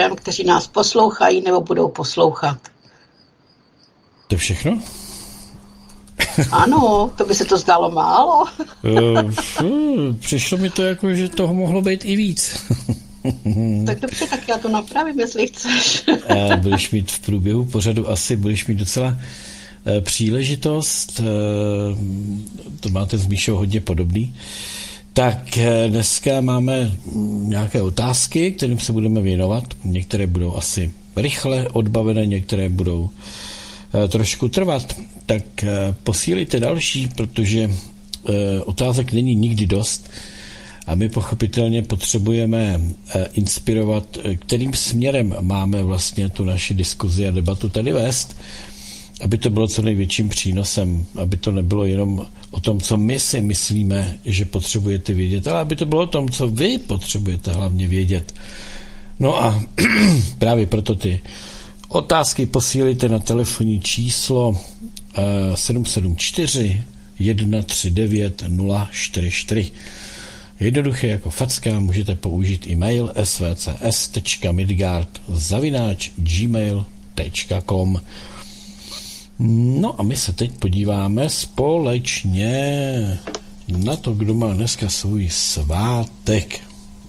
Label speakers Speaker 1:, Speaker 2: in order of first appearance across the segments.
Speaker 1: všem, kteří nás poslouchají nebo budou poslouchat.
Speaker 2: To je všechno?
Speaker 1: Ano, to by se to zdálo málo.
Speaker 2: Přišlo mi to jako, že toho mohlo být i víc.
Speaker 1: Tak dobře, tak já to napravím, jestli chceš.
Speaker 2: Budeš mít v průběhu pořadu budeš mít docela příležitost, to máte s Míšou hodně podobný, tak dneska máme nějaké otázky, kterým se budeme věnovat. Některé budou asi rychle odbavené, některé budou trošku trvat. Tak posílejte další, protože otázek není nikdy dost a my pochopitelně potřebujeme inspirovat, kterým směrem máme vlastně tu naši diskuzi a debatu tady vést, aby to bylo co největším přínosem, aby to nebylo jenom o tom, co my si myslíme, že potřebujete vědět, ale aby to bylo o tom, co vy potřebujete hlavně vědět. No a právě proto ty otázky posílejte na telefonní číslo 774 139 044. Jednoduché jako facka, můžete použít e-mail svcs.midgard@gmail.com. No a my se teď podíváme společně na to, kdo má dneska svůj svátek.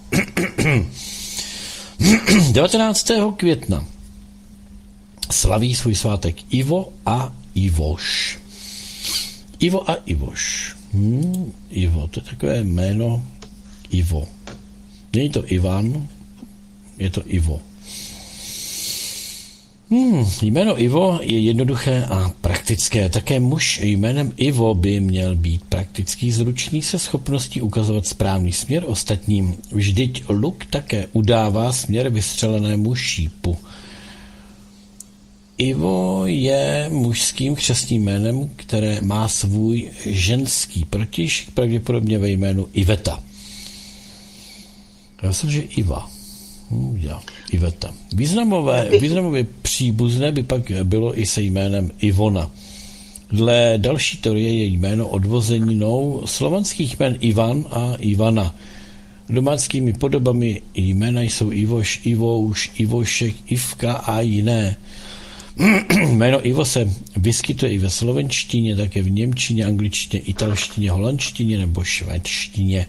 Speaker 2: 19. května slaví svůj svátek Ivo a Ivoš. Ivo a Ivoš. Ivo, to je takové jméno Ivo. Není to Ivan, je to Ivo. Jméno Ivo je jednoduché a praktické. Také muž jménem Ivo by měl být praktický, zručný, se schopností ukazovat správný směr ostatním. Vždyť luk také udává směr vystřelenému šípu. Ivo je mužským křestním jménem, které má svůj ženský protiž, pravděpodobně ve jménu Iveta. Já myslím, že Iva. Iveta. Významově příbuzné by pak bylo i se jménem Ivona. Dle další teorie je jméno odvozeninou slovanských jmén Ivan a Ivana. Domáckými podobami jména jsou Ivoš, Ivouš, Ivošek, Ivka a jiné. Jméno Ivo se vyskytuje i ve slovenštině, také v němčině, angličtině, italštině, holandštině nebo švédštině.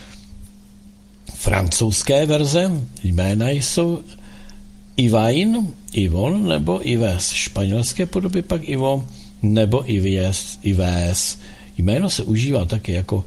Speaker 2: Francouzské verze jména jsou Ivain, Ivon nebo Ives. Španělské podoby pak Ivo nebo Ives. Jméno se užívá také jako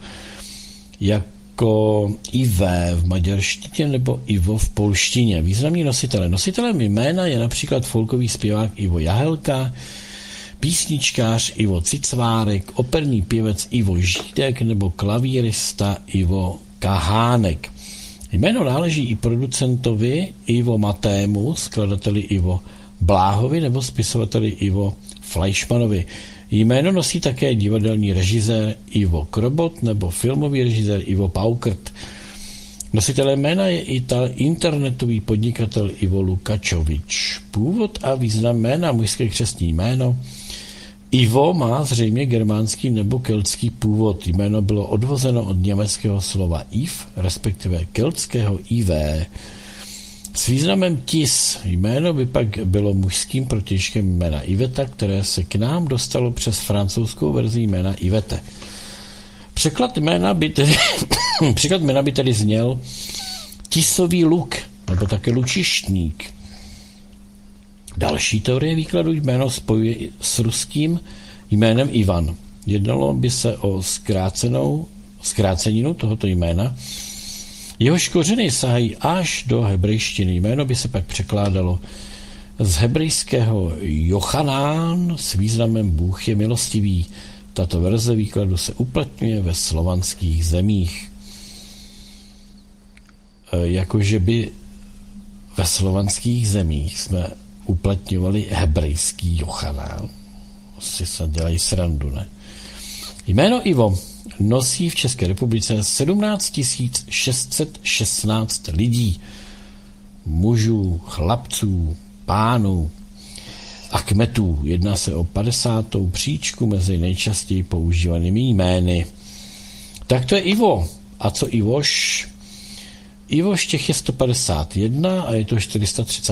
Speaker 2: Ive v maďarštině nebo Ivo v polštině. Významní nositele. Nositelem jména je například folkový zpěvák Ivo Jahelka, písničkář Ivo Cicvárek, operní pěvec Ivo Žídek nebo klavírista Ivo Kahánek. Jméno náleží i producentovi Ivo Matému, skladateli Ivo Bláhovi nebo spisovateli Ivo Fleischmanovi. Jméno nosí také divadelní režisér Ivo Krobot nebo filmový režisér Ivo Paukert. Nositelem jména je i internetový podnikatel Ivo Lukačovič. Původ a význam jména, mužské křestní jméno. Ivo má zřejmě germánský nebo keltský původ. Jméno bylo odvozeno od německého slova Iv, respektive keltského Ivé. S významem tis jméno by pak bylo mužským protějškem jména Iveta, které se k nám dostalo přes francouzskou verzi jména Ivete. Překlad jména by tedy zněl tisový luk, nebo také lučištník. Další teorie výkladu jméno spojuje s ruským jménem Ivan. Jednalo by se o zkráceninu tohoto jména. Jehož kořeny sahají až do hebrejštiny. Jméno by se pak překládalo z hebrejského Jochanán s významem Bůh je milostivý. Tato verze výkladu se uplatňuje ve slovanských zemích. Jakože by ve slovanských zemích jsme uplatňovali hebrejský Jochanán. Asi se dělají srandu, ne? Jméno Ivo nosí v České republice 17 616 lidí, mužů, chlapců, pánů a kmetů. Jedná se o 50. příčku mezi nejčastěji používanými jmény. Tak to je Ivo. A co Ivoš? Ivoš těch je 151 a je to 430.